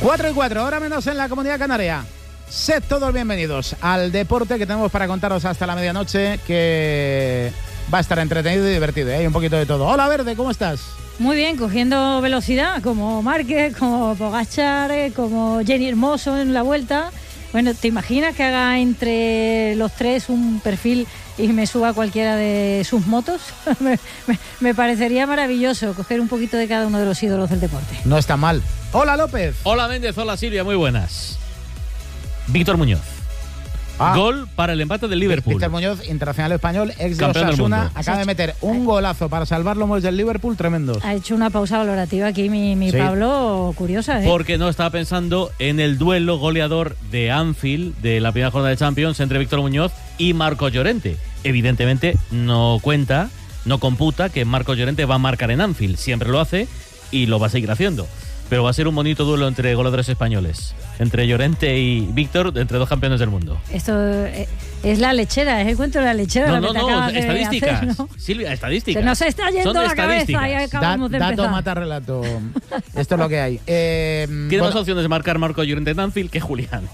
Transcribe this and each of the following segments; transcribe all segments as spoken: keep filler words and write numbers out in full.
cuatro y cuatro, ahora menos en la Comunidad Canaria. Sed todos bienvenidos al deporte que tenemos para contaros hasta la medianoche, que va a estar entretenido y divertido. Hay ¿eh? un poquito de todo. Hola, Verde, ¿cómo estás? Muy bien, cogiendo velocidad, como Márquez, como Pogačar, como Jenny Hermoso en la Vuelta. Bueno, ¿te imaginas que haga entre los tres un perfil y me suba cualquiera de sus motos? me, me, me parecería maravilloso coger un poquito de cada uno de los ídolos del deporte. No está mal. Hola, López. Hola, Méndez. Hola, Silvia. Muy buenas. Víctor Muñoz. Ah. Gol para el empate del Liverpool. Víctor Muñoz, internacional español, ex de Osasuna, acaba de meter un golazo para salvar los del Liverpool, tremendo. Ha hecho una pausa valorativa aquí mi, mi sí. Pablo, curiosa, ¿eh? Porque no estaba pensando en el duelo goleador de Anfield de la primera jornada de Champions entre Víctor Muñoz y Marcos Llorente. Evidentemente no cuenta, no computa que Marcos Llorente va a marcar en Anfield. Siempre lo hace y lo va a seguir haciendo. Pero va a ser un bonito duelo entre goleadores españoles, entre Llorente y Víctor, entre dos campeones del mundo. Esto es la lechera, es el cuento de la lechera. No, lo no, que te no, de estadísticas. Hacer, ¿no? Silvia, estadísticas. Se nos está yendo Son la cabeza y acabamos da, de empezar. Dato mata relato. Esto es lo que hay. Eh, Tiene bueno, más opciones de marcar Marcos Llorente en Anfield que Julián.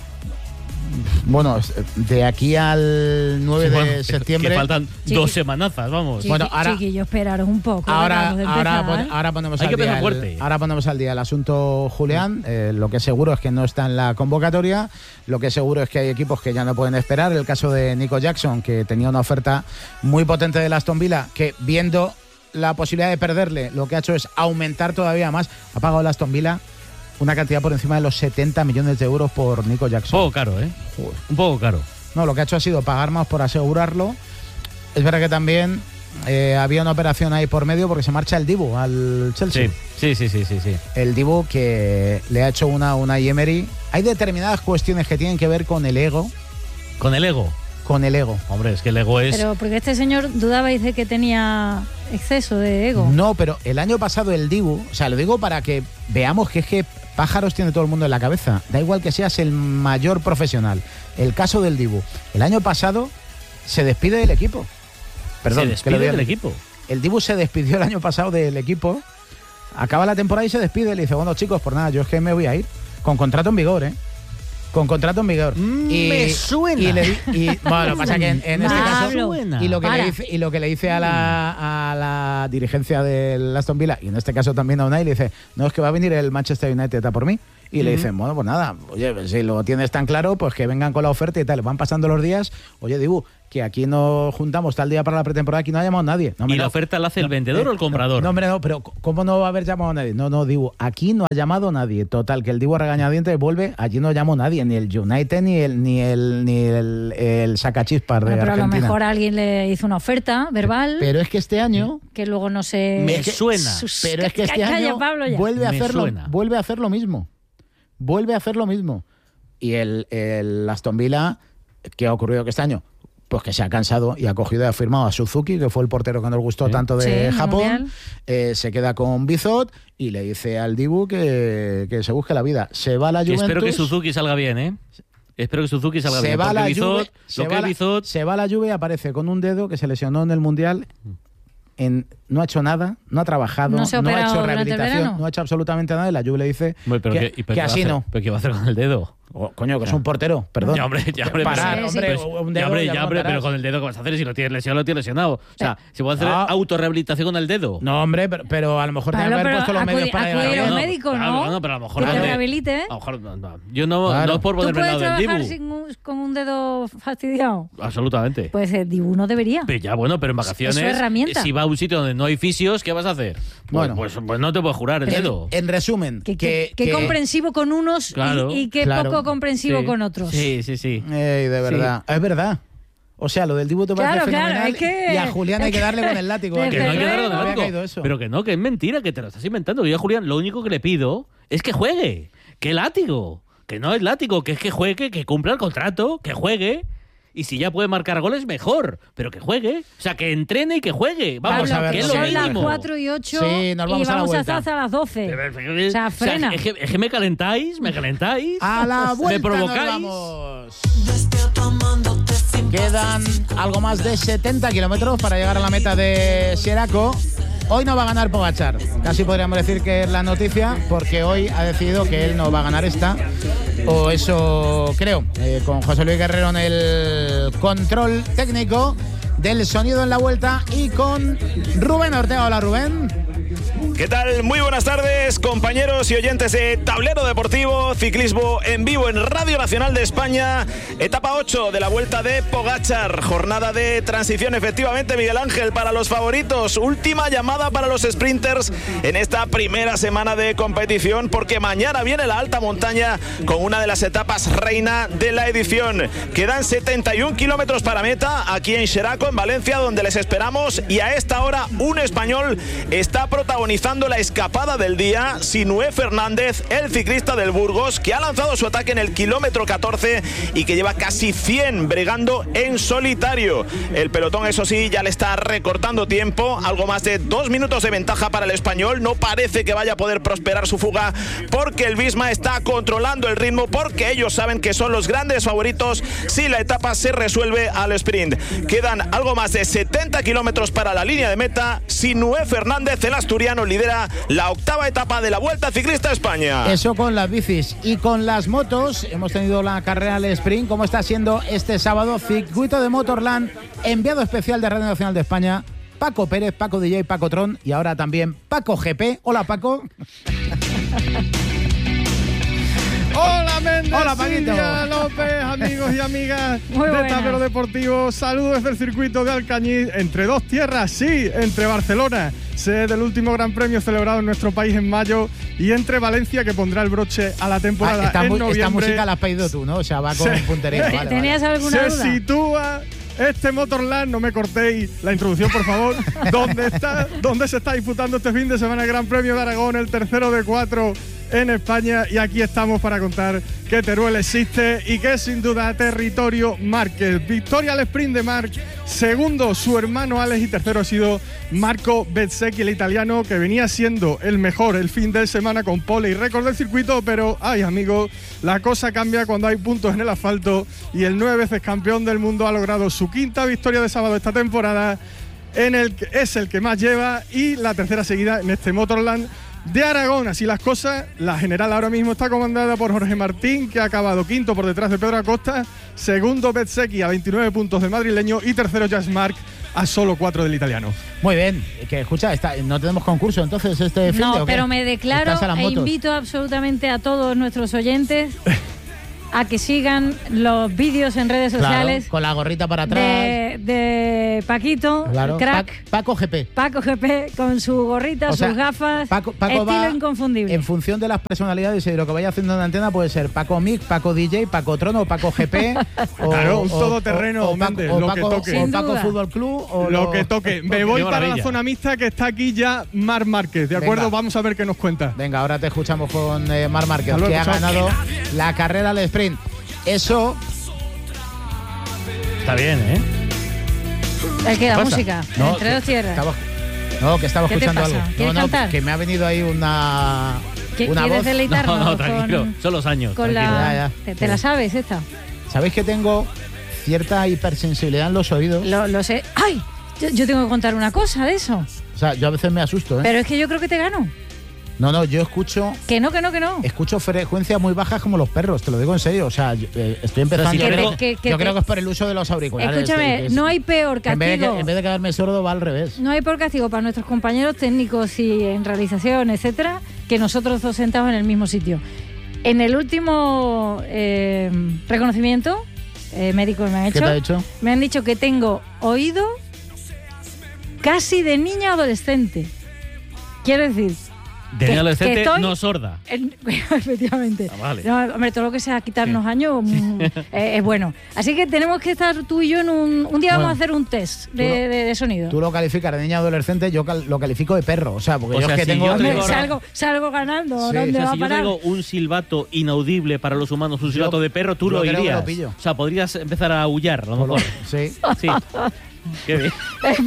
Bueno, de aquí al nueve sí, bueno, de septiembre... Que faltan Chiqui, dos semanazas, vamos. Chiqui, bueno, ahora, chiquillo, esperaros un poco. Ahora, ahora, pon, ahora, ponemos al día el, ahora ponemos al día el asunto Julián. Eh, lo que seguro es que no está en la convocatoria. Lo que seguro es que hay equipos que ya no pueden esperar. El caso de Nico Jackson, que tenía una oferta muy potente del Aston Villa, que viendo la posibilidad de perderle, lo que ha hecho es aumentar todavía más. Ha pagado el Aston Villa una cantidad por encima de los setenta millones de euros por Nico Jackson. Un poco caro, ¿eh? Joder. Un poco caro. No, lo que ha hecho ha sido pagar más por asegurarlo. Es verdad que también eh, había una operación ahí por medio porque se marcha el Dibu al Chelsea. Sí, sí, sí, sí, sí. El Dibu que le ha hecho una, una Emery. Hay determinadas cuestiones que tienen que ver con el ego. ¿Con el ego? Con el ego. Hombre, es que el ego es... Pero porque este señor dudabais de que tenía exceso de ego. No, pero el año pasado el Dibu, o sea, lo digo para que veamos que es que pájaros tiene todo el mundo en la cabeza. Da igual que seas el mayor profesional. El caso del Dibu. El año pasado se despide del equipo. Perdón, se despide del equipo. El Dibu se despidió el año pasado del equipo. Acaba la temporada y se despide. Le dice, bueno, chicos, por nada, yo es que me voy a ir. Con contrato en vigor, ¿eh? Con contrato en vigor. Mm, y, me suena. Y, le, y bueno, lo que pasa que en, en este caso y lo que Para. le dice y lo que le dice a la, a la dirigencia del Aston Villa y en este caso también a Unai, le dice, no, es que va a venir el Manchester United a por mí. Y uh-huh. le dicen, bueno, pues nada, oye, si lo tienes tan claro, pues que vengan con la oferta y tal. Van pasando los días, oye, Dibu, que aquí nos juntamos tal día para la pretemporada, aquí no ha llamado nadie. No, ¿Y la no, oferta la hace no, el vendedor eh, o el comprador? No, hombre, no, pero ¿cómo no va a haber llamado a nadie? No, no, Dibu, aquí no ha llamado nadie. Total, que el Dibu regañadientes vuelve, allí no llamó nadie, ni el United, ni el ni el, ni el, el sacachispas de bueno, pero Argentina. Pero a lo mejor alguien le hizo una oferta verbal. Pero es que este año... Que luego no se... Me suena. Pero es que este año vuelve a, hacer lo, vuelve a hacer lo mismo. Vuelve a hacer lo mismo. Y el, el Aston Villa, ¿qué ha ocurrido que este año? Pues que se ha cansado y ha cogido y ha firmado a Suzuki, que fue el portero que nos gustó sí. tanto de sí, Japón. Eh, se queda con Bizot y le dice al Dibu que, que se busque la vida. Se va a la Juventus. Espero que Suzuki salga bien, ¿eh? Espero que Suzuki salga se bien. Va la Bizot, Juve, se, lo va que la, Bizot... se va a la Juve y aparece con un dedo que se lesionó en el Mundial. En, no ha hecho nada, no ha trabajado, no, se no ha hecho rehabilitación, no ha hecho absolutamente nada y la Juve le dice bueno, pero que, que, pero que así hacer, no. ¿Pero qué va a hacer con el dedo? Oh, coño, que es un portero, perdón. Ya, hombre, ya, hombre, parar, pero, hombre, pues, un dedo, ya, hombre, ya ya, hombre pero con el dedo, ¿qué vas a hacer? Si lo tienes lesionado, lo tienes lesionado. O sea, ¿se puede hacer no. autorrehabilitación con el dedo? No, hombre, pero, pero a lo mejor tiene que haber puesto los acudir, medios para llegar. Acudir al médico, ¿no? Claro, no, pero a lo mejor... Que te no, rehabilite. A lo mejor, no, no. Yo no, claro. no es por ponerme al lado del Dibu. ¿Tú puedes trabajar sin, con un dedo fastidiado? Absolutamente. Pues el Dibu no debería. Pero ya, bueno, pero en vacaciones... Es su herramienta. Si va a un sitio donde no hay fisios, ¿qué vas a hacer? Bueno, pues, pues, pues no te puedo jurar el dedo. En, en resumen... Que, que, que, que comprensivo con unos claro, y, y que claro. poco comprensivo sí. con otros. Sí, sí, sí. Ey, de verdad. Sí. Es verdad. O sea, lo del Dibu te parece claro, fenomenal claro, es que, y a Julián hay que darle con el látigo. Que no hay que darle con el látigo. látigo. Pero que no, que es mentira, que te lo estás inventando. Yo a Julián lo único que le pido es que juegue. Que látigo. Que no es látigo, que es que juegue, que cumpla el contrato, que juegue. Y si ya puede marcar goles, mejor. Pero que juegue. O sea, que entrene y que juegue. Vamos, Pablo, a ver. Que es son lo las mínimo. cuatro y ocho sí, nos vamos y vamos a, a estar hasta las doce. O sea, frena. O sea, es, que, es que me calentáis, me calentáis. A la vuelta me provocáis. Nos vamos. Quedan algo más de setenta kilómetros para llegar a la meta de Sieraco. Hoy no va a ganar Pogačar. Casi podríamos decir que es la noticia, porque hoy ha decidido que él no va a ganar esta. O eso creo. Eh, con José Luis Guerrero en el control técnico del sonido en la vuelta y con Rubén Ortega. Hola, Rubén. ¿Qué tal? Muy buenas tardes, compañeros y oyentes de Tablero Deportivo, ciclismo en vivo en Radio Nacional de España, etapa ocho de la Vuelta de Pogačar, jornada de transición, efectivamente, Miguel Ángel, para los favoritos, última llamada para los sprinters en esta primera semana de competición, porque mañana viene la alta montaña con una de las etapas reina de la edición. Quedan setenta y un kilómetros para meta, aquí en Xeraco, en Valencia, donde les esperamos, y a esta hora un español está protagonizando la escapada del día, Sinué Fernández, el ciclista del Burgos, que ha lanzado su ataque en el kilómetro catorce y que lleva casi cien bregando en solitario. El pelotón, eso sí, ya le está recortando tiempo, algo más de dos minutos de ventaja para el español. No parece que vaya a poder prosperar su fuga, porque el Visma está controlando el ritmo, porque ellos saben que son los grandes favoritos si la etapa se resuelve al sprint. Quedan algo más de setenta kilómetros para la línea de meta. Sinué Fernández, el asturiano, lidera la octava etapa de la Vuelta Ciclista a España. Eso con las bicis. Y con las motos, hemos tenido la carrera al sprint, como está siendo este sábado, circuito de Motorland, enviado especial de Radio Nacional de España, Paco Pérez, Paco D J, Paco Tron, y ahora también Paco G P. Hola, Paco. Hola, Méndez. Hola, Paquito. Silvia López, amigos y amigas Muy de buenas. Tablero Deportivo. Saludos desde el circuito de Alcañiz, entre dos tierras, sí, entre Barcelona, sede del último Gran Premio celebrado en nuestro país en mayo, y entre Valencia, que pondrá el broche a la temporada Ah, esta, en mu- noviembre. esta música la has pedido tú, ¿no? O sea, va con Sí. puntería. ¿Te- Vale, ¿Tenías vale. alguna Se duda? sitúa este Motorland, no me cortéis la introducción, por favor, donde está, donde se está disputando este fin de semana el Gran Premio de Aragón, el tercero de cuatro en España, y aquí estamos para contar que Teruel existe y que es sin duda territorio Márquez. Victoria al sprint de Marc, segundo su hermano Alex, y tercero ha sido Marco Bezzecchi, el italiano, que venía siendo el mejor el fin de semana con pole y récord del circuito, pero ay, amigos, la cosa cambia cuando hay puntos en el asfalto, y el nueve veces campeón del mundo ha logrado su quinta victoria de sábado esta temporada, en el que es el que más lleva, y la tercera seguida en este Motorland de Aragón. Así las cosas, la general ahora mismo está comandada por Jorge Martín, que ha acabado quinto por detrás de Pedro Acosta, segundo Bezzecchi a veintinueve puntos del madrileño, y tercero Jas Marc a solo cuatro del italiano. Muy bien, que escucha, está, no tenemos concurso entonces este fin de, No, ¿o qué? pero me declaro ¿Estás a las e motos? invito absolutamente a todos nuestros oyentes a que sigan los vídeos en redes Claro, sociales con la gorrita para atrás. de, de Paquito, Claro, el crack. Pa- Paco G P. Paco G P, con su gorrita, O sea, sus gafas, Paco, Paco estilo va inconfundible. en función de las personalidades y de lo que vaya haciendo en la antena, puede ser Paco Mic, Paco D J, Paco Trono, Paco G P. o, Claro, un o- todoterreno, o, o Paco, Méndez, o lo que Paco- toque. o Sin Paco duda. Fútbol Club. O Lo que toque. Me voy Qué para la maravilla. zona mixta, que está aquí ya Marc Márquez, ¿de acuerdo? Venga. Vamos a ver qué nos cuenta. Venga, ahora te escuchamos con eh, Marc Márquez, Hasta luego, que ha chao. ganado la carrera al sprint. Eso, Está bien, ¿eh? Es que la pasa? música, no, entre que dos tierras. estaba- no, que estaba ¿Qué te escuchando pasa? algo. ¿Quieres no, no, cantar? que me ha venido ahí una, ¿Qui- una ¿Quieres voz. deleitarnos No, no, con- tranquilo. Son los años. con tranquilo. la... Ya, ya. ¿Te, te la sabes esta? ¿Sabéis que tengo cierta hipersensibilidad en los oídos? Lo, lo sé. ¡Ay! Yo, yo tengo que contar una cosa de eso. O sea, yo a veces me asusto, ¿eh? Pero es que yo creo que te gano. No, no, yo escucho Que no, que no, que no. escucho frecuencias muy bajas como los perros, te lo digo en serio. O sea, yo, eh, estoy empezando. Pero si yo te- creo, que- que yo te- creo que es por el uso de los auriculares. Escúchame, eh, que es- no hay peor en vez, de, castigo. que- en vez de quedarme sordo, va al revés. No hay peor castigo para nuestros compañeros técnicos y en realización, etcétera, que nosotros dos sentados en el mismo sitio. En el último eh, reconocimiento eh, médico que me han ¿Qué hecho, te ha dicho? me han dicho que tengo oído casi de niña adolescente. Quiero decir, De que- niña adolescente, que estoy- no sorda. en- efectivamente. Ah, vale. No, hombre, todo lo que sea quitarnos años mm, eh, es bueno. Así que tenemos que estar tú y yo en un... Un día Bueno, vamos a hacer un test de, tú lo- de- de sonido. Tú lo calificas de niña adolescente, yo cal- lo califico de perro. O sea, porque O yo sea, es que si tengo. yo Hombre, traigo- salgo, salgo ganando. Sí. ¿Dónde O sea, va si a yo parar? traigo un silbato inaudible para los humanos, un silbato de perro, tú yo lo creo que oirías. lo pillo. O sea, podrías empezar a aullar, a lo mejor. Sí. Sí. Qué bien.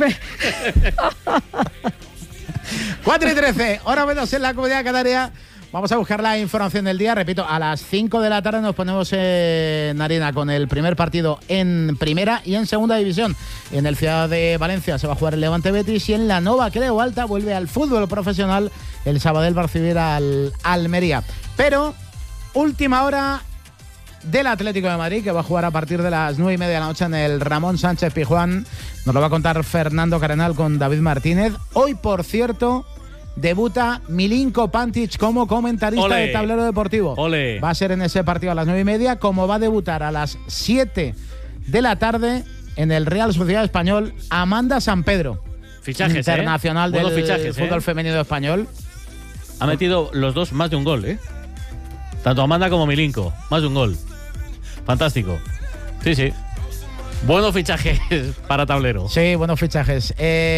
cuatro y trece, hora menos en la Comunidad Canaria. Vamos a buscar la información del día. Repito, a las cinco de la tarde nos ponemos en harina con el primer partido en primera y en segunda división. En el Ciudad de Valencia se va a jugar el Levante Betis y en la Nova Creu Alta vuelve al fútbol profesional el Sabadell va a recibir al Almería. Pero última hora del Atlético de Madrid, que va a jugar a partir de las nueve y media de la noche en el Ramón Sánchez Pizjuán. Nos lo va a contar Fernando Cardenal con David Martínez. Hoy, por cierto, debuta Milinko Pantic como comentarista Ole. de Tablero Deportivo. Ole. Va a ser en ese partido a las nueve y media, como va a debutar a las siete de la tarde en el Real Sociedad Español Amanda San Pedro. Fichajes, internacional ¿eh? del fichajes, fútbol ¿eh? femenino español. Ha metido los dos más de un gol, ¿eh? Tanto Amanda como Milinko, más de un gol. Fantástico. Sí, sí. Buenos fichajes para Tablero. Sí, buenos fichajes.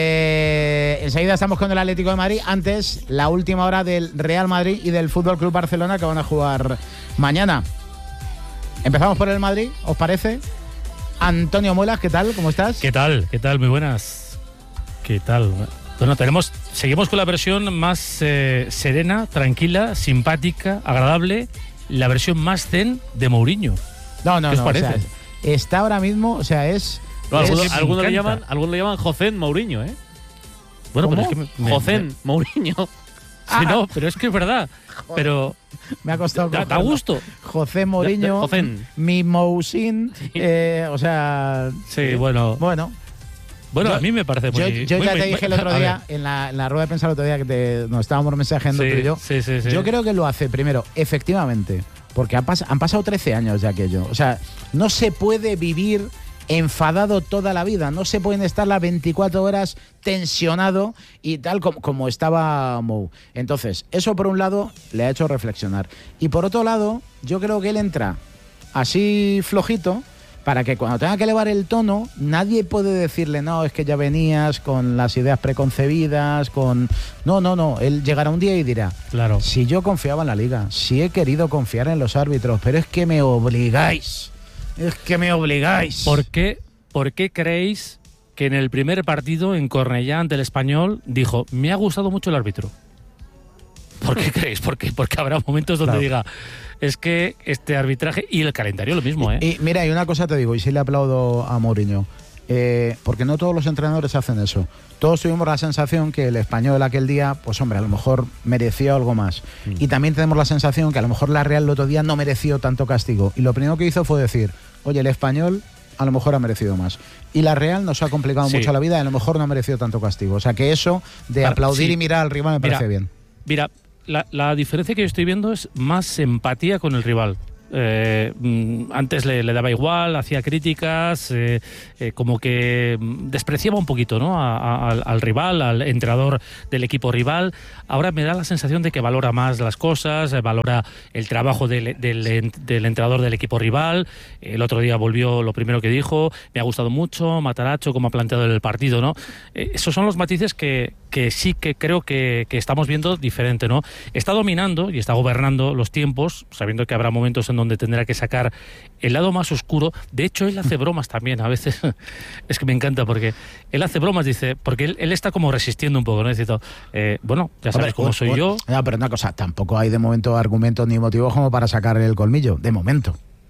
Eh, enseguida estamos con el Atlético de Madrid. Antes, la última hora del Real Madrid y del Fútbol Club Barcelona, que van a jugar mañana. Empezamos por el Madrid, ¿os parece? Antonio Muelas, ¿qué tal? ¿Cómo estás? ¿Qué tal? ¿Qué tal? Muy buenas. ¿Qué tal? Bueno, tenemos, seguimos con la versión más eh, serena, tranquila, simpática, agradable, la versión más zen de Mourinho. No, no, ¿Qué os no. parece? O sea, está ahora mismo, o sea, es. No, es algunos, me algunos le encanta. llaman, algunos le llaman Josén Mourinho, ¿eh? Bueno, ¿Cómo? pero es que me, me- Josén me- Mourinho. Sí, no, pero es que es verdad. Pero me ha costado. da, da cogerlo. gusto. José Mourinho. Josén. Mi Mousin. Eh, o sea. Sí, bueno. Bueno. Bueno, Yo- a mí me parece Yo, muy... yo muy- ya te muy- dije el otro a día, ver. en la, en la rueda de prensa el otro día que te, nos estábamos mensajeando Sí, tú y yo. sí, sí, sí. Yo creo que lo hace primero, efectivamente, porque han, pas- han pasado trece años de aquello. O sea, no se puede vivir enfadado toda la vida, no se pueden estar las veinticuatro horas tensionado y tal como, como estaba Mou. Entonces, eso por un lado le ha hecho reflexionar. Y por otro lado, yo creo que él entra así flojito para que cuando tenga que elevar el tono, nadie puede decirle, no, es que ya venías con las ideas preconcebidas, con... No, no, no, él llegará un día y dirá, Claro. si yo confiaba en la liga, si he querido confiar en los árbitros, pero es que me obligáis, es que me obligáis. ¿Por qué, ¿Por qué creéis que en el primer partido en Cornellá ante el Español dijo, me ha gustado mucho el árbitro? ¿Por qué creéis? Porque, porque habrá momentos donde Claro. diga, es que este arbitraje y el calendario lo mismo, ¿eh? Y mira, y una cosa te digo, y sí le aplaudo a Mourinho, eh, porque no todos los entrenadores hacen eso. Todos tuvimos la sensación que el Español aquel día, pues hombre, a lo mejor mereció algo más. Mm. Y también tenemos la sensación que a lo mejor la Real el otro día no mereció tanto castigo. Y lo primero que hizo fue decir, oye, el Español a lo mejor ha merecido más. Y la Real nos ha complicado Sí. mucho la vida y a lo mejor no ha merecido tanto castigo. O sea que eso de Claro, aplaudir sí. y mirar al rival me Mira, parece bien. Mira, la, la diferencia que yo estoy viendo es más empatía con el rival. Eh, mm, antes le, le daba igual, hacía críticas, eh, eh, como que mm, despreciaba un poquito, ¿no? a- a- al, al rival, al entrenador del equipo rival. Ahora me da la sensación de que valora más las cosas, eh, valora el trabajo del, del, ent- del entrenador del equipo rival. El otro día volvió lo primero que dijo, me ha gustado mucho, Mataracho, como ha planteado el partido, ¿no? Eh, esos son los matices que, que sí que creo que, que estamos viendo diferente, ¿no? Está dominando y está gobernando los tiempos, sabiendo que habrá momentos en donde tendrá que sacar el lado más oscuro. De hecho, él hace bromas también, a veces. Es que me encanta porque él hace bromas, dice, porque él, él está como resistiendo un poco, ¿no? Dice, eh, bueno, ya sabes Hombre, cómo un- soy un- yo. No, pero una cosa, tampoco hay de momento argumentos ni motivos como para sacar el colmillo. De momento.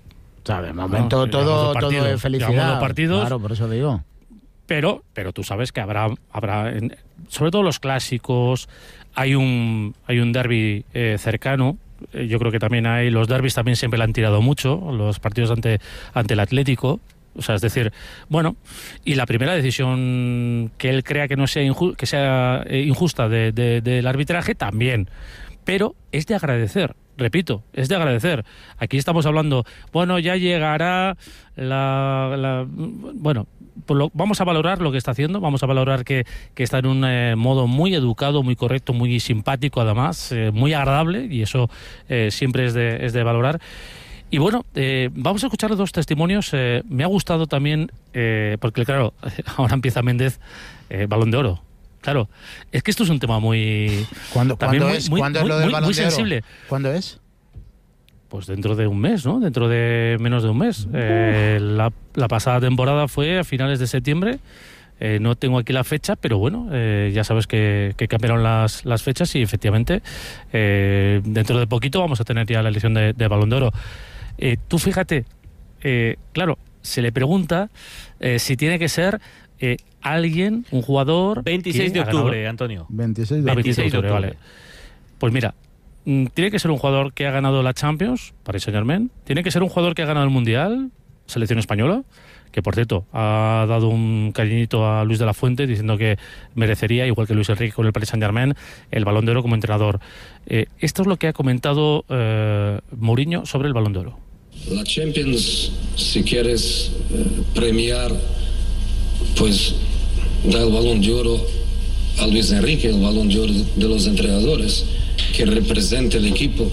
O sea, de momento No, todo, llevamos dos todo partidos, es felicidad. llevamos dos partidos. Claro, por eso digo. Pero, pero tú sabes que habrá, habrá en- sobre todo los clásicos, hay un, hay un derbi eh, cercano. Eh, Yo creo que también hay, los derbis también siempre le han tirado mucho, los partidos ante, ante el Atlético. O sea, es decir, bueno, y la primera decisión que él crea que no sea, inju- que sea eh, injusta de, de- del arbitraje, también. Pero es de agradecer, repito, es de agradecer. Aquí estamos hablando, bueno, ya llegará la... la- bueno, pues lo- vamos a valorar lo que está haciendo, vamos a valorar que, que está en un eh, modo muy educado, muy correcto, muy simpático además, eh, muy agradable, y eso eh, siempre es de, es de valorar. Y bueno, eh, vamos a escuchar dos testimonios. Eh, me ha gustado también, eh, porque claro, ahora empieza Méndez, eh, Balón de Oro. Claro, es que esto es un tema muy... ¿Cuándo, también ¿cuándo muy- es, muy- ¿cuándo es muy- lo del muy- Balón muy de Oro? sensible. ¿Cuándo es? Pues dentro de un mes, ¿no? Dentro de menos de un mes. Eh, la, la pasada temporada fue a finales de septiembre. Eh, no tengo aquí la fecha, pero bueno, eh, ya sabes que, que cambiaron las, las fechas y efectivamente eh, dentro de poquito vamos a tener ya la elección de, de Balón de Oro. Eh, tú fíjate, eh, claro, se le pregunta eh, si tiene que ser eh, alguien, un jugador... veintiséis de octubre, Antonio. veintiséis de octubre, veintiséis de octubre, vale. Pues mira, tiene que ser un jugador que ha ganado la Champions, Paris Saint-Germain, tiene que ser un jugador que ha ganado el Mundial, selección española, que por cierto ha dado un cariñito a Luis de la Fuente diciendo que merecería, igual que Luis Enrique con el Paris Saint-Germain, el Balón de Oro como entrenador. Eh, esto es lo que ha comentado eh, Mourinho sobre el Balón de Oro. La Champions, si quieres eh, premiar, pues da el Balón de Oro a Luis Enrique, el Balón de Oro de los entrenadores, que representa el equipo.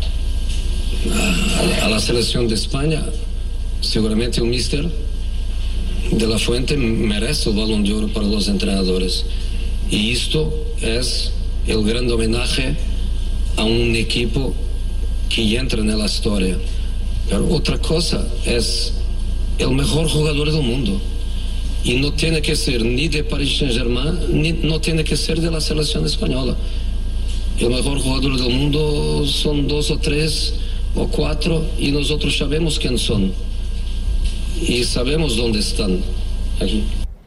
A, a la selección de España, seguramente el míster de la Fuente merece el Balón de Oro para los entrenadores. Y esto es el gran homenaje a un equipo que entra en la historia. Pero otra cosa es el mejor jugador del mundo. Y no tiene que ser ni de Paris Saint-Germain, ni no tiene que ser de la selección española. El mejor jugador del mundo son dos o tres o cuatro y nosotros sabemos quién son. Y sabemos dónde están. Aquí.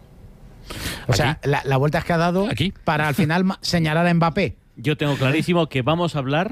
O sea, Aquí. la, la vuelta es que ha dado Aquí. para al final señalar a Mbappé. Yo tengo clarísimo que vamos a hablar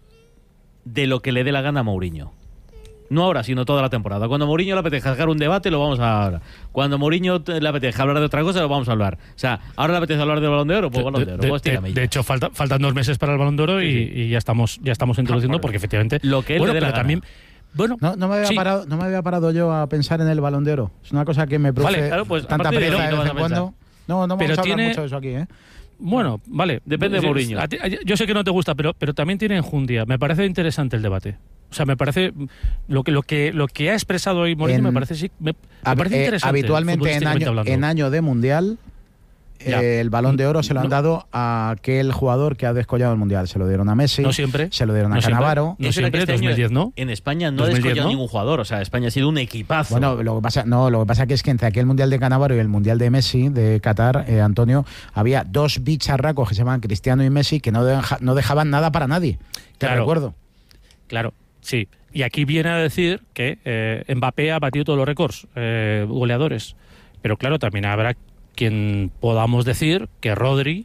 de lo que le dé la gana a Mourinho. No ahora, sino toda la temporada. Cuando Mourinho le apetezca sacar un debate, lo vamos a hablar. Cuando Mourinho le apetezca hablar de otra cosa, lo vamos a hablar. O sea, ahora le apetece hablar del Balón de Oro, pues Balón de Oro. De, Pues de, de, de hecho, falta, faltan dos meses para el Balón de Oro sí, y, sí. y ya estamos ya estamos introduciendo, porque efectivamente... Lo que él bueno, le dé pero la también... gana. Bueno, no, no, me había sí. parado, no me había parado yo a pensar en el Balón de Oro. Es una cosa que me produce vale, claro, pues, tanta pereza de, de vez en cuando. No, no vamos a hablar mucho de eso aquí, ¿eh? Bueno, vale. Depende de Mourinho. A ti, a, yo sé que no te gusta, pero, pero también tiene enjundia. Me parece interesante el debate. O sea, me parece... Lo que, lo que, lo que ha expresado hoy Mourinho en, me parece, sí, me, me parece eh, interesante. Habitualmente en año, en año de Mundial... Eh, el Balón de Oro se lo han no. dado a aquel jugador que ha descollado el Mundial. Se lo dieron a Messi, no siempre, se lo dieron a no Cannavaro. No siempre, este dos mil diez no. En España no ha descollado ¿no? ningún jugador. O sea, España ha sido un equipazo. Bueno, lo que pasa, no, lo que pasa que es que entre aquel Mundial de Cannavaro y el Mundial de Messi, de Qatar, eh, Antonio, había dos bicharracos que se llamaban Cristiano y Messi que no, deja, no dejaban nada para nadie. Te claro, recuerdo. Claro, sí. Y aquí viene a decir que eh, Mbappé ha batido todos los récords eh, goleadores. Pero claro, también habrá quien podamos decir que Rodri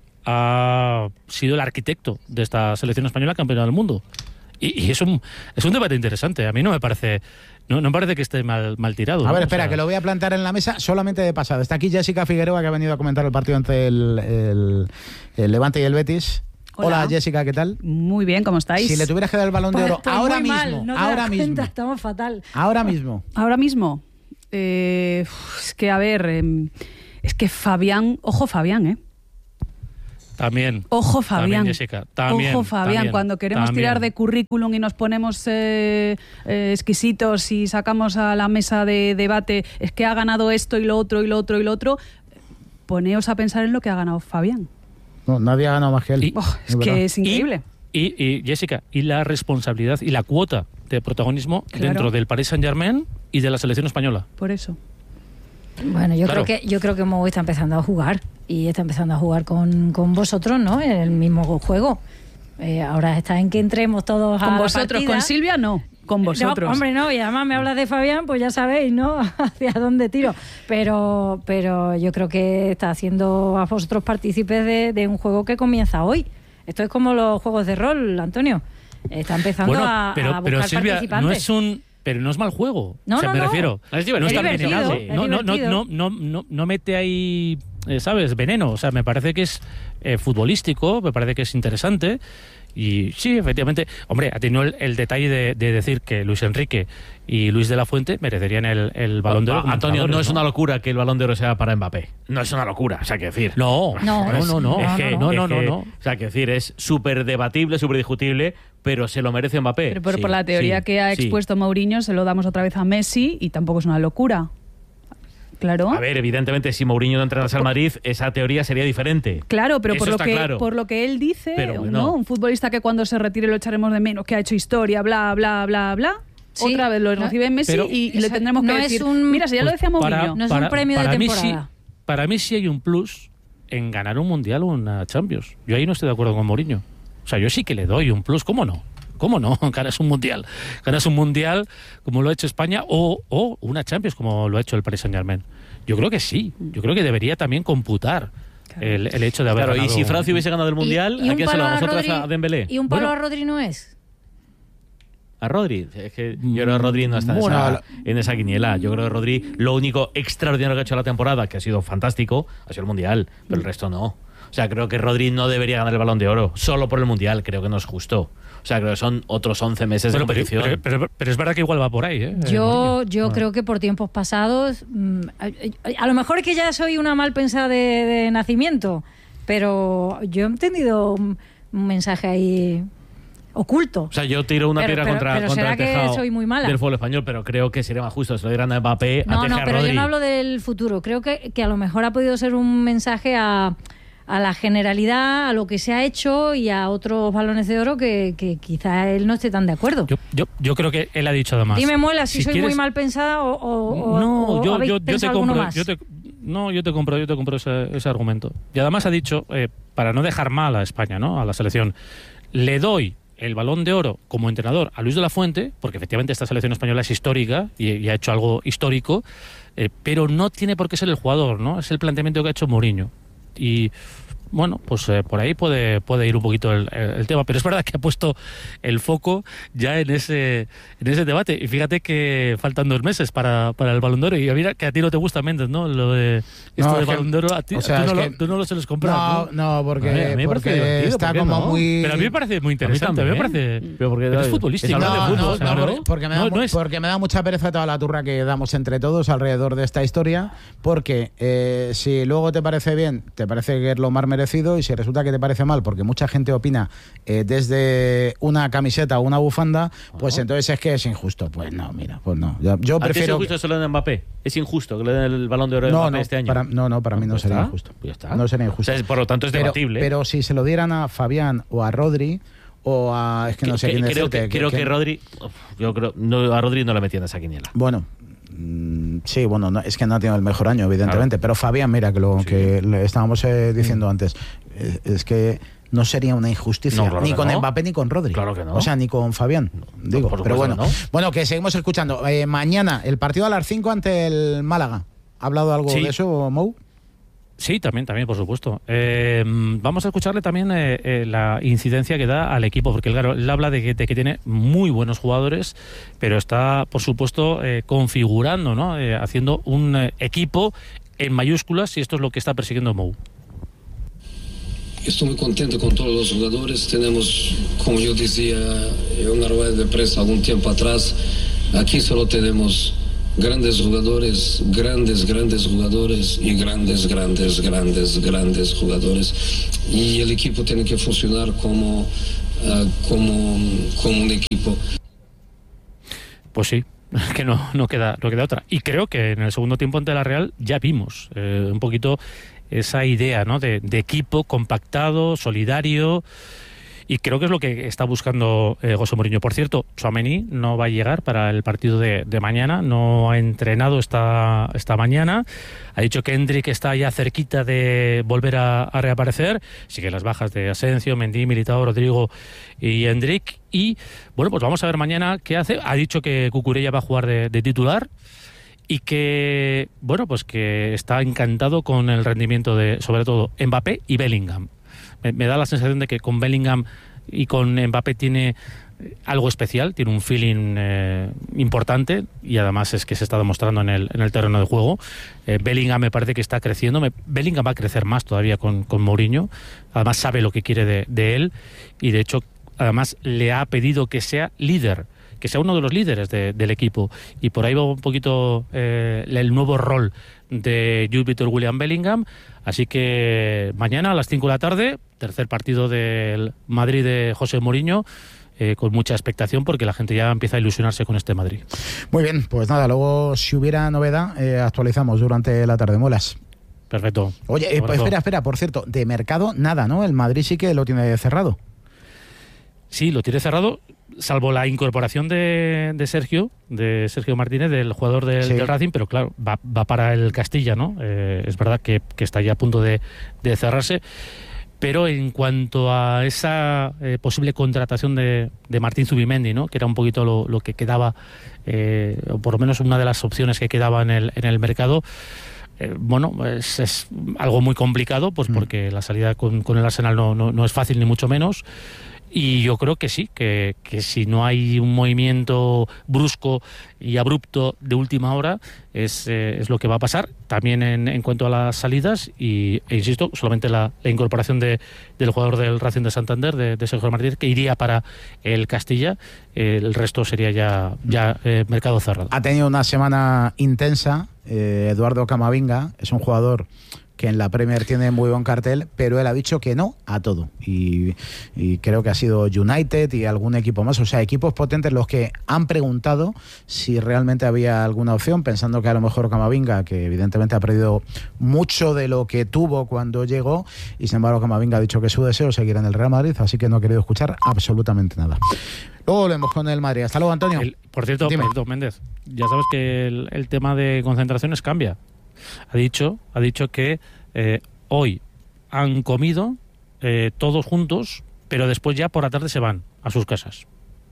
ha sido el arquitecto de esta selección española campeona del mundo. Y, y es, un, es un debate interesante. A mí no me parece no, no me parece que esté mal, mal tirado. A ver, ¿no? espera, o sea, que lo voy a plantar en la mesa solamente de pasado. Está aquí Jessica Figueroa, que ha venido a comentar el partido entre el, el, el Levante y el Betis. Hola. Hola, Jessica, ¿qué tal? Muy bien, ¿cómo estáis? Si le tuvieras que dar el Balón de Oro pues, ahora muy mismo, mal, no te ahora das mismo. Cuenta, estamos fatal. Ahora mismo. Ahora mismo. Eh, es que, a ver, eh, es que Fabián, ojo Fabián, ¿eh? También. Ojo Fabián. También, Jessica. También, Ojo Fabián, también, cuando queremos también. tirar de currículum y nos ponemos eh, eh, exquisitos y sacamos a la mesa de debate, es que ha ganado esto y lo otro y lo otro y lo otro, poneos a pensar en lo que ha ganado Fabián. No, nadie ha ganado más que él. Y, oh, es, es que es increíble. Y, y, y, Jessica, y la responsabilidad y la cuota de protagonismo claro. dentro del Paris Saint-Germain y de la selección española. Por eso. Bueno, yo claro. creo que yo creo que Mo está empezando a jugar y está empezando a jugar con, con vosotros, ¿no? En el mismo juego. Eh, ahora está en que entremos todos con a vosotros, la con Silvia no, con vosotros. No, hombre, no, y además me hablas de Fabián, pues ya sabéis, ¿no? Hacia dónde tiro. Pero pero yo creo que está haciendo a vosotros partícipes de, de un juego que comienza hoy. Esto es como los juegos de rol, Antonio. Está empezando bueno, a, pero, a buscar pero Silvia, participantes. no es un pero no es mal juego. No, o sea, no, me no. refiero. Es no está divertido, sí. no, no, no, no, no, no, no mete ahí, eh, ¿sabes? Veneno. O sea, me parece que es eh, futbolístico, me parece que es interesante. Y sí, efectivamente, hombre, ha tenido el, el detalle de, de decir que Luis Enrique y Luis de la Fuente merecerían el, el Balón de Oro. Ah, Antonio, no es una locura que el Balón de Oro sea para Mbappé. No es una locura, o sea, que decir. No, no, no, no, no. Es que, no, no, es que, no, no. O sea, que decir, es súper debatible, súper discutible, pero se lo merece Mbappé. Pero por, sí, por la teoría sí, que ha sí. expuesto Mourinho, se lo damos otra vez a Messi y tampoco es una locura. Claro. A ver, evidentemente, si Mourinho no entrenase al Madrid, esa teoría sería diferente. Claro, pero Eso por lo, que, claro. por lo que él dice, pero, bueno. ¿no? Un futbolista que cuando se retire lo echaremos de menos, que ha hecho historia, bla, bla, bla, bla. Sí, otra vez lo no, recibe Messi pero, y, y le tendremos que no decir, es un, mira, si ya pues lo decía Mourinho. para, no es para, un premio de para temporada. Mí sí, para mí sí hay un plus en ganar un Mundial o una Champions. Yo ahí no estoy de acuerdo con Mourinho. O sea, yo sí que le doy un plus, ¿cómo no? ¿Cómo no? Ganas un Mundial. Ganas un Mundial como lo ha hecho España o, o una Champions como lo ha hecho el Paris Saint-Germain. Yo creo que sí. Yo creo que debería también computar el, el hecho de haber claro, ganado. Y si Francia hubiese ganado el Mundial, ¿Y, y ¿a quién se lo damos? ¿Otra vez Rodri, a Dembélé? ¿Y un palo bueno, a Rodri no es? A Rodri. Es que yo creo que Rodri no está en, Bueno, esa, en esa quiniela. Yo creo que Rodri, lo único extraordinario que ha hecho la temporada, que ha sido fantástico, ha sido el Mundial, pero el resto no. O sea, creo que Rodri no debería ganar el Balón de Oro solo por el Mundial. Creo que no es justo. O sea, creo que son otros once meses Pero, de competición. pero, pero, pero, pero es verdad que igual va por ahí, ¿eh? Yo, Eh, yo bueno. creo que por tiempos pasados, mm, a, a lo mejor es que ya soy una mal pensada de, de nacimiento, pero yo he entendido un, un mensaje ahí oculto. O sea, yo tiro una Pero- piedra pero- contra, pero contra ¿será el que tejado soy muy mala? del fútbol español, pero creo que sería más justo se lo dieran a Mbappé a No, tejer no, a pero Rodri. yo no hablo del futuro. Creo que, que a lo mejor ha podido ser un mensaje a, a la generalidad, a lo que se ha hecho y a otros balones de oro que, que quizá él no esté tan de acuerdo. Yo, yo, yo creo que él ha dicho además. Dime, Muela, si, si soy quieres- muy mal pensada o, o, o- No, o yo, habéis yo, yo te pensado alguno compro, más. yo te, no, yo te compro, yo te compro ese, ese argumento. Y además ha dicho, eh, para no dejar mal a España, ¿no? A la selección, le doy el Balón de Oro como entrenador a Luis de la Fuente, porque efectivamente esta selección española es histórica y, y ha hecho algo histórico, eh, pero no tiene por qué ser el jugador, ¿no? Es el planteamiento que ha hecho Mourinho. Y bueno, pues eh, por ahí puede, puede ir un poquito el, el, el tema, pero es verdad que ha puesto el foco ya en ese en ese debate. Y fíjate que faltan dos meses para, para el Balón de Oro. Y mira que a ti no te gusta, Méndez, ¿no? Lo de esto No, del es que- Balón de Oro, a ti, o sea, tú, no es lo, que- tú no lo sueles comprar, No, ¿no? no, porque, A mí- a mí me parece porque divertido, está ¿por qué como no? muy... Pero a mí me parece muy interesante, a mí me parece... Pero porque Pero es futbolístico. es hablar No, de no, fútbol, no, claro. porque- porque, me da, No, no mu- es- porque me da mucha pereza toda la turra que damos entre todos alrededor de esta historia, porque eh, si luego te parece bien, te parece que es lo más merecido, y si resulta que te parece mal, porque mucha gente opina eh, desde una camiseta o una bufanda, pues Oh. entonces es que es injusto. Pues no, mira, pues no. Yo, yo ¿A ti es prefiero... injusto que se lo den a Mbappé? ¿Es injusto que le den el Balón de Oro a No, Mbappé no, este año? para, no, no, para mí no Pues sería está, injusto. pues ya está. No sería O injusto. sea, por lo tanto es pero, debatible. pero si se lo dieran a Fabián o a Rodri o a... Es que no sé Que- quién creo decirte, que, creo que Rodri, uf, yo creo, no, a Rodri no le metían esa quiniela. Bueno, mm, sí, bueno, no, es que no ha tenido el mejor año, evidentemente. Pero Fabián, mira, que lo Sí. que le estábamos eh, diciendo antes, eh, es que no sería una injusticia, No, claro ni que con no. Mbappé ni con Rodri. Claro que no. O sea, ni con Fabián, digo. por Pero supuesto bueno, que no. bueno, que seguimos escuchando. Eh, mañana, el partido a las cinco ante el Málaga. ¿Ha hablado algo Sí. de eso, Mou? Sí, también, también, por supuesto. Eh, vamos a escucharle también eh, eh, la incidencia que da al equipo, porque claro, él habla de que, de que tiene muy buenos jugadores, pero está, por supuesto, eh, configurando, ¿no? Eh, haciendo un eh, equipo en mayúsculas, y esto es lo que está persiguiendo Mou. Estoy muy contento con todos los jugadores. Tenemos, como yo decía en una rueda de prensa algún tiempo atrás, aquí solo tenemos grandes jugadores, grandes, grandes jugadores y grandes, grandes, grandes, grandes jugadores. Y el equipo tiene que funcionar como, uh, como, como un equipo. Pues sí, que no, no, queda, no queda otra. Y creo que en el segundo tiempo ante la Real ya vimos eh, un poquito esa idea, ¿no? de, de equipo compactado, solidario. Y creo que es lo que está buscando eh, José Mourinho. Por cierto, Tchouaméni no va a llegar para el partido de, de mañana, no ha entrenado esta, esta mañana. Ha dicho que Endrick está ya cerquita de volver a, a reaparecer. Sigue las bajas de Asensio, Mendy, Militao, Rodrigo y Endrick. Y bueno, pues vamos a ver mañana qué hace. Ha dicho que Cucurella va a jugar de, de titular. Y que, bueno, pues que está encantado con el rendimiento de, sobre todo, Mbappé y Bellingham. Me, me da la sensación de que con Bellingham y con Mbappé tiene algo especial, tiene un feeling eh, importante, y además es que se está demostrando en el, en el terreno de juego. Eh, Bellingham me parece que está creciendo. Me, Bellingham va a crecer más todavía con, con Mourinho. Además sabe lo que quiere de, de él, y de hecho además le ha pedido que sea líder, que sea uno de los líderes de, del equipo, y por ahí va un poquito eh, el nuevo rol de Jude Víctor-William Bellingham. Así que mañana a las cinco de la tarde, tercer partido del Madrid de José Mourinho, eh, con mucha expectación, porque la gente ya empieza a ilusionarse con este Madrid. Muy bien, pues nada, luego si hubiera novedad, eh, actualizamos durante la tarde, Muelas. Perfecto. Oye, eh, pues espera, espera, por cierto, de mercado nada, ¿no? El Madrid sí que lo tiene cerrado. Sí, lo tiene cerrado, salvo la incorporación de, de Sergio, de Sergio Martínez, del jugador del, sí. del Racing, pero claro, va, va para el Castilla, ¿no? Eh, es verdad que, que está ya a punto de, de cerrarse. Pero en cuanto a esa eh, posible contratación de, de Martín Zubimendi, ¿no? Que era un poquito lo, lo que quedaba, eh, o por lo menos una de las opciones que quedaba en el, en el mercado, eh, bueno, es, es algo muy complicado, pues porque la salida con, con el Arsenal no, no, no es fácil ni mucho menos. Y yo creo que sí, que, que si no hay un movimiento brusco y abrupto de última hora, es, eh, es lo que va a pasar. También en, en cuanto a las salidas, y, e insisto, solamente la, la incorporación de, del jugador del Racing de Santander, de, de Sergio Martínez, que iría para el Castilla, eh, el resto sería ya, ya eh, mercado cerrado. Ha tenido una semana intensa, eh, Eduardo Camavinga, es un jugador que en la Premier tiene muy buen cartel, pero él ha dicho que no a todo. Y, y creo que ha sido United y algún equipo más, o sea, equipos potentes los que han preguntado si realmente había alguna opción, pensando que a lo mejor Camavinga, que evidentemente ha perdido mucho de lo que tuvo cuando llegó, y sin embargo Camavinga ha dicho que su deseo es seguir en el Real Madrid, así que no ha querido escuchar absolutamente nada. Luego volvemos con el Madrid. Hasta luego, Antonio. El, por cierto, por cierto, Méndez, ya sabes que el, el tema de concentraciones cambia. Ha dicho, ha dicho que eh, hoy han comido eh, todos juntos, pero después ya por la tarde se van a sus casas.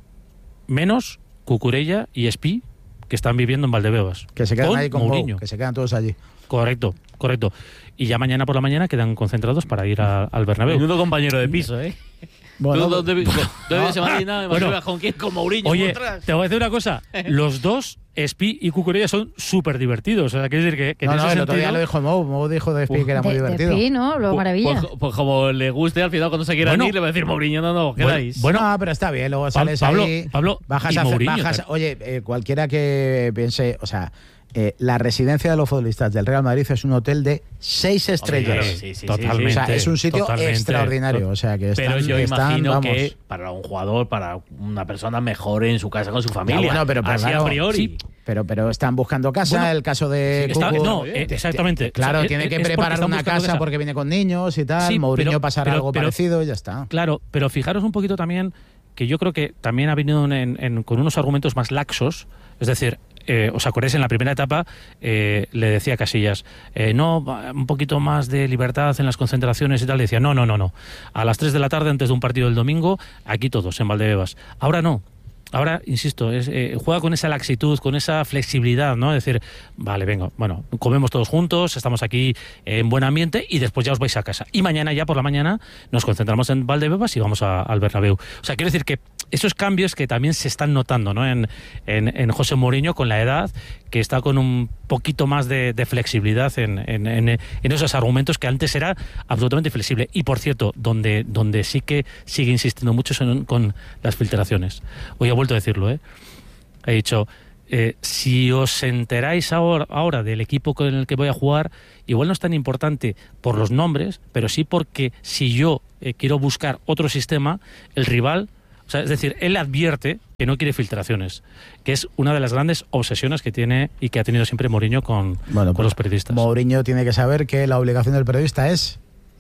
Menos Cucurella y Espí, que están viviendo en Valdebebas. Que se quedan con ahí con Mourinho. Bou, que se quedan todos allí. Correcto, correcto. Y ya mañana por la mañana quedan concentrados para ir a, al Bernabéu. Menudo compañero de piso, ¿eh? Bueno, ¿Tú, dónde, bueno, dónde se va a ir nada? Bueno, ¿con quién? Con Mourinho. Oye, te voy a decir una cosa. Los dos, Espí y Cucurella, son súper divertidos. O sea, quiere decir que, que no, en no, ese el sentido... otro día lo dijo Mou. Mou dijo de Espí que era muy de, divertido. De Espí, ¿no? Lo maravilla. Pues, pues como le guste, al final cuando se quieran bueno, ir, le va a decir Mourinho, no, no, quedáis. Bueno, no, pero está bien. Luego sales Pablo, ahí, Pablo, bajas y a... Mourinho, bajas, oye, eh, cualquiera que piense... O sea... Eh, la residencia de los futbolistas del Real Madrid es un hotel de seis estrellas. Sí, sí, sí, totalmente. O sea, es un sitio totalmente. extraordinario. O sea, que están, pero yo están, imagino vamos. que para un jugador, para una persona mejor en su casa con su familia. Ya, bueno, pero, pero, así claro, a priori. Sí, pero, pero están buscando casa. Bueno, el caso de sí, está, Cucu, no, eh, exactamente. Claro, o sea, tiene que es preparar una casa, casa porque viene con niños y tal. Sí, Mourinho pero, pasará pero, algo pero, parecido y ya está. Claro, pero fijaros un poquito también que yo creo que también ha venido en, en, con unos argumentos más laxos. Es decir, Eh, ¿os acordáis? En la primera etapa eh, le decía a Casillas, eh, no, un poquito más de libertad en las concentraciones y tal. Le decía, no, no, no, no. A las tres de la tarde, antes de un partido del domingo, aquí todos, en Valdebebas. Ahora no. Ahora, insisto, es, eh, juega con esa laxitud, con esa flexibilidad, ¿no? Es decir, vale, venga, bueno, comemos todos juntos, estamos aquí en buen ambiente y después ya os vais a casa. Y mañana, ya por la mañana, nos concentramos en Valdebebas y vamos a, al Bernabéu. O sea, quiero decir que esos cambios que también se están notando, ¿no? En, en, en José Mourinho con la edad, que está con un poquito más de, de flexibilidad en, en, en, en esos argumentos que antes era absolutamente flexible. Y por cierto, donde, donde sí que sigue insistiendo mucho son con las filtraciones. Hoy he vuelto a decirlo, ¿eh? He dicho, eh, si os enteráis ahora, ahora del equipo con el que voy a jugar, igual no es tan importante por los nombres, pero sí porque si yo eh, quiero buscar otro sistema, el rival... O sea, es decir, él advierte que no quiere filtraciones, que es una de las grandes obsesiones que tiene y que ha tenido siempre Mourinho con, bueno, con pues, los periodistas. Mourinho tiene que saber que la obligación del periodista es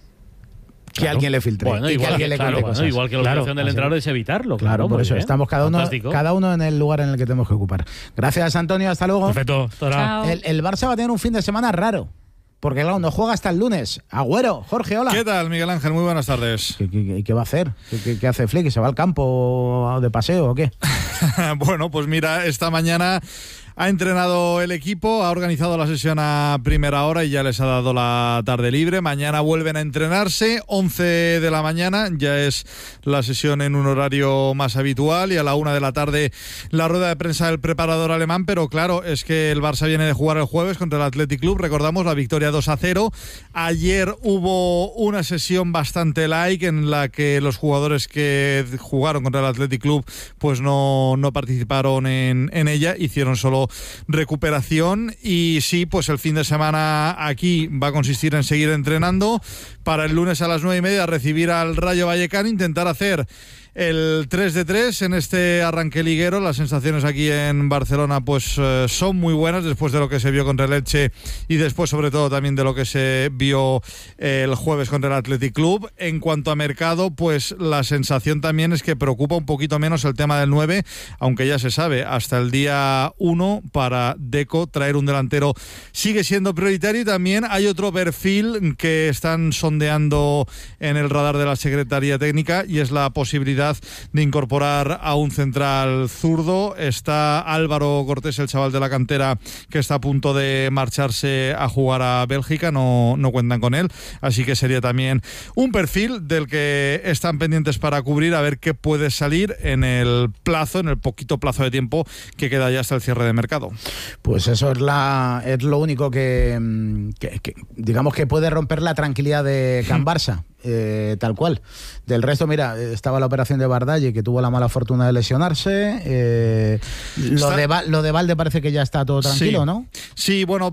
que claro. alguien le filtre bueno, y igual que alguien que, le claro, cuente bueno, cosas. igual que la obligación claro, del entrenador es evitarlo. Claro, claro por eso bien. estamos cada uno, Fantástico. cada uno en el lugar en el que tenemos que ocupar. Gracias, Antonio. Hasta luego. Perfecto. Chao. El, el Barça va a tener un fin de semana raro. Porque claro, no juega hasta el lunes. Agüero, Jorge, hola. ¿Qué tal, Miguel Ángel? Muy buenas tardes. ¿Qué, qué, qué va a hacer? ¿Qué, qué, qué hace Flick? ¿Se va al campo de paseo o qué? Bueno, pues mira, esta mañana ha entrenado el equipo, ha organizado la sesión a primera hora y ya les ha dado la tarde libre. Mañana vuelven a entrenarse, once de la mañana, ya es la sesión en un horario más habitual, y a la una de la tarde la rueda de prensa del preparador alemán. Pero claro, es que el Barça viene de jugar el jueves contra el Athletic Club, recordamos la victoria dos a cero. Ayer hubo una sesión bastante light en la que los jugadores que jugaron contra el Athletic Club pues no, no participaron en, en ella, hicieron solo recuperación. Y sí, pues el fin de semana aquí va a consistir en seguir entrenando para el lunes a las nueve y media recibir al Rayo Vallecano, intentar hacer el tres de tres en este arranque liguero. Las sensaciones aquí en Barcelona pues eh, son muy buenas después de lo que se vio contra el Elche y después sobre todo también de lo que se vio eh, el jueves contra el Athletic Club. En cuanto a mercado, pues la sensación también es que preocupa un poquito menos el tema del nueve, aunque ya se sabe, hasta el día uno para Deco traer un delantero sigue siendo prioritario. Y también hay otro perfil que están sondeando en el radar de la Secretaría Técnica y es la posibilidad de incorporar a un central zurdo. Está Álvaro Cortés, el chaval de la cantera, que está a punto de marcharse a jugar a Bélgica, no, no cuentan con él, así que sería también un perfil del que están pendientes para cubrir, a ver qué puede salir en el plazo, en el poquito plazo de tiempo que queda ya hasta el cierre de mercado. Pues eso es, la, es lo único que, que, que digamos que puede romper la tranquilidad de Can Barça. Eh, tal cual. Del resto, mira, estaba la operación de Bardalle, que tuvo la mala fortuna de lesionarse. Eh, lo, de, lo de Valde parece que ya está todo tranquilo, sí. ¿no? Sí, bueno,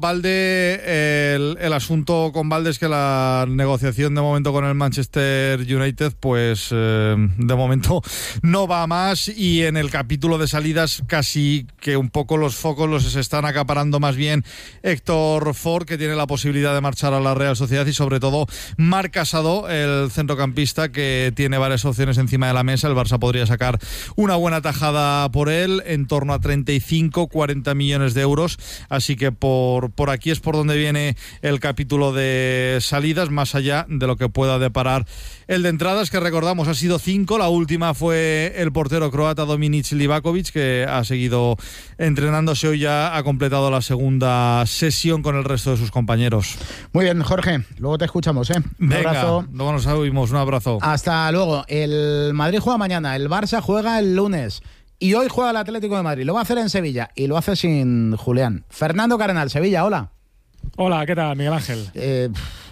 Valde, el, el asunto con Valde es que la negociación de momento con el Manchester United, pues eh, de momento no va más, y en el capítulo de salidas casi que un poco los focos los están acaparando más bien Héctor Ford, que tiene la posibilidad de marchar a la Real Sociedad, y sobre todo Marc Casado, el centrocampista, que tiene varias opciones encima de la mesa. El Barça podría sacar una buena tajada por él, en torno a treinta y cinco, cuarenta millones de euros, así que por, por aquí es por donde viene el capítulo de salidas, más allá de lo que pueda deparar el de entradas, que recordamos ha sido cinco. La última fue el portero croata Dominic Livakovic, que ha seguido entrenándose, hoy ya ha completado la segunda sesión con el resto de sus compañeros. Muy bien, Jorge, luego te escuchamos, ¿eh? Un Venga, abrazo. Luego nos oímos, un abrazo. Hasta luego. El Madrid juega mañana, el Barça juega el lunes y hoy juega el Atlético de Madrid. Lo va a hacer en Sevilla y lo hace sin Julián. Fernando Cardenal, Sevilla, hola. Hola, ¿qué tal, Miguel Ángel? Eh,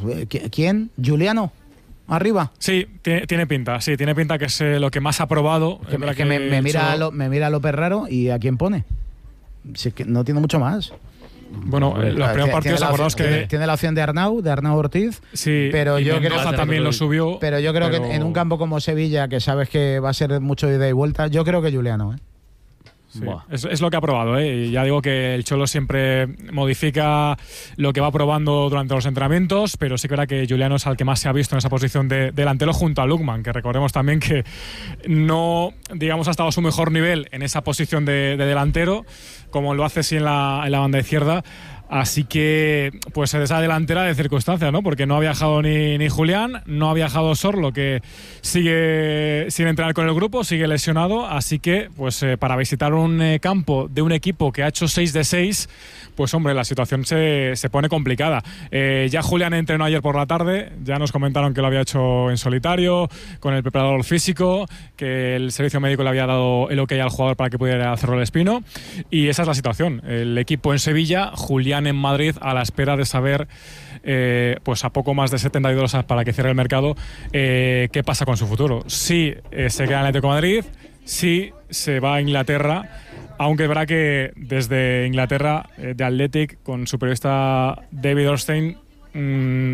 ¿Quién? ¿Juliano? ¿Arriba? Sí, tiene, tiene pinta, sí, tiene pinta que es eh, lo que más ha probado. Que, que, que me, me, mira lo, me mira López Raro, ¿y a quién pone? Si es que no tiene mucho más. Bueno, eh, los primeros partidos, acordaos que... Tiene, tiene la opción de Arnau, de Arnau Ortiz. Sí, pero yo creo que también lo subió. Pero yo creo pero... que en un campo como Sevilla, que sabes que va a ser mucho de ida y vuelta, yo creo que Juliano, ¿eh? Sí, es, es lo que ha probado, ¿eh? Y ya digo que el Cholo siempre modifica lo que va probando durante los entrenamientos, pero sí que era que Juliano es al que más se ha visto en esa posición de delantero junto a Lukman, que recordemos también que no, digamos, ha estado a su mejor nivel en esa posición de, de delantero, como lo hace sí en la, en la banda izquierda. Así que, pues esa delantera de circunstancias, ¿no? Porque no ha viajado ni, ni Julián, no ha viajado Sorlo, que sigue sin entrenar con el grupo, sigue lesionado. Así que, pues eh, para visitar un eh, campo de un equipo que ha hecho seis de seis, pues hombre, la situación se, se pone complicada. Eh, ya Julián entrenó ayer por la tarde, ya nos comentaron que lo había hecho en solitario, con el preparador físico, que el servicio médico le había dado el ok al jugador para que pudiera hacerlo el espino. Y esa es la situación. El equipo en Sevilla, Julián en Madrid, a la espera de saber, eh, pues a poco más de setenta y dos horas para que cierre el mercado, eh, qué pasa con su futuro. Si eh, se queda en el Atlético de Madrid, si se va a Inglaterra, aunque es verdad que desde Inglaterra, eh, de Athletic, con su periodista David Ornstein, mmm,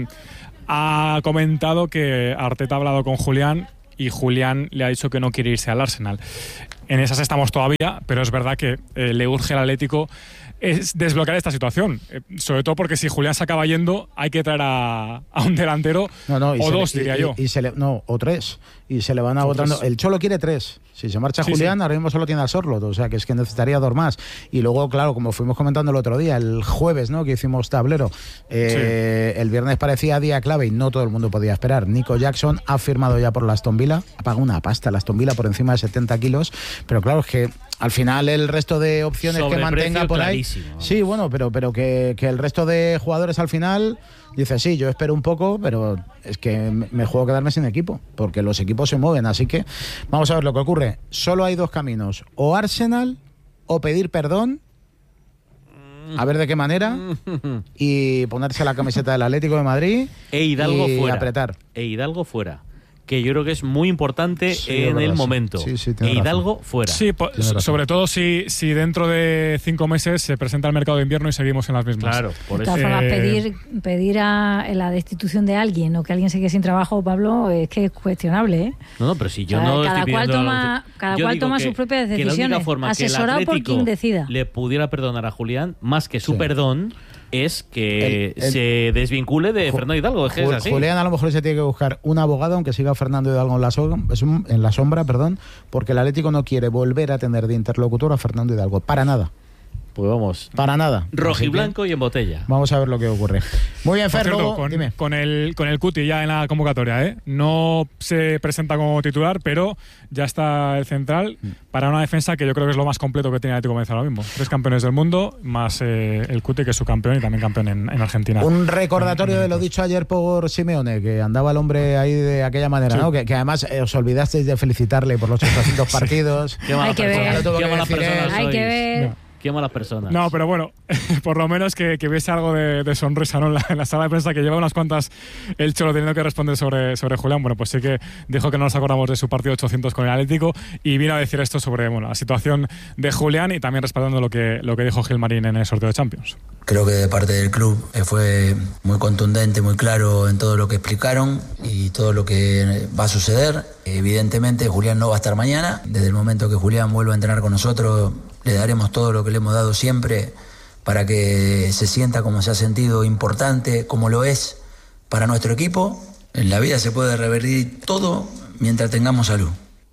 ha comentado que Arteta ha hablado con Julián y Julián le ha dicho que no quiere irse al Arsenal. En esas estamos todavía, pero es verdad que eh, le urge al Atlético es desbloquear esta situación, eh, sobre todo porque si Julián se acaba yendo hay que traer a, a un delantero no, no, o dos, le, diría y, yo. Y se le, no, o tres, y se le van agotando. El Cholo quiere tres. Si se marcha sí, Julián, sí. Ahora mismo solo tiene a Sorlot, o sea que es que necesitaría dos más. Y luego, claro, como fuimos comentando el otro día, el jueves, ¿no?, que hicimos tablero, eh, sí. el viernes parecía día clave y no todo el mundo podía esperar. Nico Jackson ha firmado ya por la Aston Villa, ha pagado una pasta la Aston Villa por encima de setenta kilos, pero claro, es que al final el resto de opciones que mantenga por ahí, sí, bueno, pero, pero que, que el resto de jugadores al final dice, sí, yo espero un poco, pero es que me juego quedarme sin equipo, porque los equipos se mueven, así que vamos a ver lo que ocurre. Solo hay dos caminos, o Arsenal o pedir perdón, a ver de qué manera, y ponerse la camiseta del Atlético de Madrid e Hidalgo y fuera. apretar. E Hidalgo fuera. que yo creo que es muy importante sí, en el momento. Sí, sí, e Hidalgo razón. fuera. Sí, po- sobre todo si, si dentro de cinco meses se presenta el mercado de invierno y seguimos en las mismas. Claro, por eso. De todas formas, eh, pedir, pedir a la destitución de alguien o que alguien se quede sin trabajo, Pablo, es que es cuestionable, ¿eh? No, no, pero si yo o sea, no cada estoy cual toma, los... cada cual toma que, sus propias decisiones, que la única forma asesorado que el por quien decida. Le pudiera perdonar a Julián, más que su sí. perdón, es que el, el, se desvincule de Fernando Hidalgo. Es que Ju- es así. Julián a lo mejor se tiene que buscar un abogado, aunque siga Fernando Hidalgo en la, so- en la sombra, perdón, porque el Atlético no quiere volver a tener de interlocutor a Fernando Hidalgo, para nada. Pues vamos. Para nada. Rojiblanco y en botella. Vamos a ver lo que ocurre. Muy bien, Fer, cierto, luego, con, dime. Con el, con el Cuti ya en la convocatoria, ¿eh? No se presenta como titular, pero ya está el central para una defensa que yo creo que es lo más completo que tiene el Atlético de Madrid ahora mismo. Tres campeones del mundo, más eh, el Cuti, que es su campeón y también campeón en, en Argentina. Un recordatorio de lo dicho ayer por Simeone, que andaba el hombre ahí de aquella manera, sí. ¿no? Que, que además eh, os olvidasteis de felicitarle por los ochocientos partidos. Qué mala Hay que persona. ver. Qué mala persona Hay que ver. No. Qué malas personas. No, pero bueno, por lo menos que, que hubiese algo de, de sonrisa, ¿no? en, la, en la sala de prensa, que lleva unas cuantas el Cholo teniendo que responder sobre, sobre Julián. Bueno, pues sí que dijo que no nos acordamos de su partido ochocientos con el Atlético y vino a decir esto sobre bueno, la situación de Julián y también respaldando lo que, lo que dijo Gilmarín en el sorteo de Champions. Creo que de parte del club fue muy contundente, muy claro en todo lo que explicaron y todo lo que va a suceder. Evidentemente Julián no va a estar mañana. Desde el momento que Julián vuelva a entrenar con nosotros, le daremos todo lo que le hemos dado siempre para que se sienta como se ha sentido importante, como lo es para nuestro equipo. En la vida se puede revertir todo mientras tengamos salud.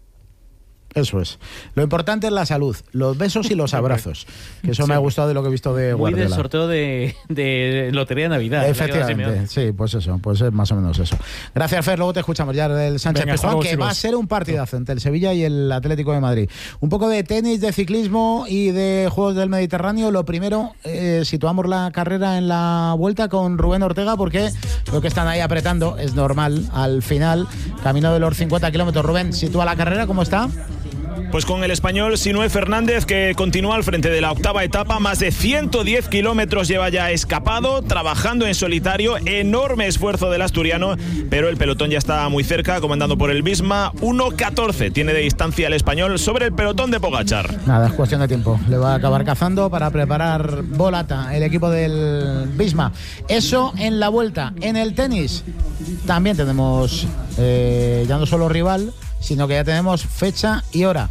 Eso es. Lo importante es la salud, los besos y los abrazos. Que eso sí. me ha gustado de lo que he visto de Guardiola. Muy del sorteo de, de Lotería de Navidad. Efectivamente, sí, pues eso, pues es más o menos eso. Gracias, Fer, luego te escuchamos ya del Sánchez Pizjuán, que chicos. va a ser un partidazo entre el Sevilla y el Atlético de Madrid. Un poco de tenis, de ciclismo y de Juegos del Mediterráneo. Lo primero, eh, situamos la carrera en la vuelta con Rubén Ortega, porque lo que están ahí apretando es normal al final, camino de los cincuenta kilómetros. Rubén, sitúa la carrera, ¿cómo está? Pues con el español Sinué Fernández, que continúa al frente de la octava etapa, más de ciento diez kilómetros lleva ya escapado, trabajando en solitario, enorme esfuerzo del asturiano, pero el pelotón ya está muy cerca, comandado por el Visma. uno catorce tiene de distancia el español sobre el pelotón de Pogačar. Nada, es cuestión de tiempo, le va a acabar cazando para preparar volata el equipo del Visma. Eso en la vuelta. En el tenis también tenemos eh, ya no solo rival, sino que ya tenemos fecha y hora.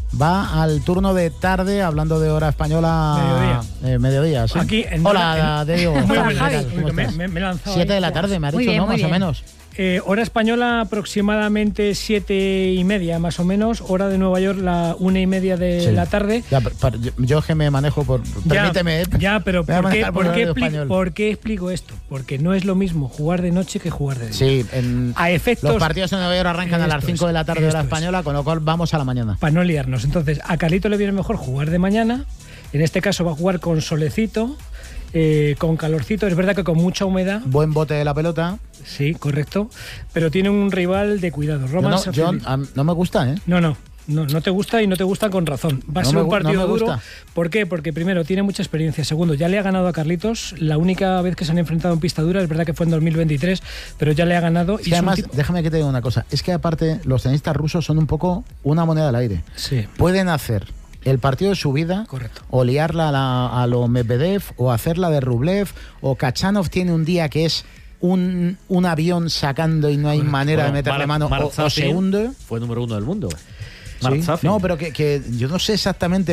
Va al turno de tarde, hablando de hora española. Mediodía. Eh, mediodía, sí. Aquí en Hola, en, te digo. Muy buenas, Javi. Me, me, me he lanzado Siete ahí. de la tarde, me ha Muy dicho, bien, ¿no? muy Más bien. o menos. Eh, hora española aproximadamente siete y media, más o menos. Hora de Nueva York, la una y media de Sí. la tarde. Ya, pero yo, yo que me manejo por... Permíteme. Ya, ya pero Me voy a ¿por qué, manejar por por, qué horario expli- español. por qué explico esto? Porque no es lo mismo jugar de noche que jugar de día. Sí, en A efectos... los partidos en Nueva York arrancan a las Esto es, cinco de la tarde hora esto es. española, con lo cual vamos a la mañana. Para no liarnos. Entonces, a Carlito le viene mejor jugar de mañana. En este caso va a jugar con solecito, eh, con calorcito. Es verdad que con mucha humedad. Buen bote de la pelota. Sí, correcto. Pero tiene un rival de cuidado. Yo Roman no, Safdie. yo, a- no me gusta, ¿eh? No, no. No, no te gusta y no te gusta con razón. Va a No ser me un gu- partido no me duro. gusta. ¿Por qué? Porque primero tiene mucha experiencia. Segundo, ya le ha ganado a Carlitos. La única vez que se han enfrentado en pista dura, es verdad que fue en dos mil veintitrés, pero ya le ha ganado. Es y que es un además, tipo- déjame que te diga una cosa. Es que aparte, los tenistas rusos son un poco una moneda al aire. Sí. Pueden hacer el partido de su vida, Correcto. o liarla a, la- a lo Medvedev, o hacerla de Rublev, o Kachanov tiene un día que es un, un avión sacando y no hay manera Bueno, de meterle Mar- mano, o, o Marat se hunde. Fue número uno del mundo. Sí. Marat Safin. No, pero que, que yo no sé exactamente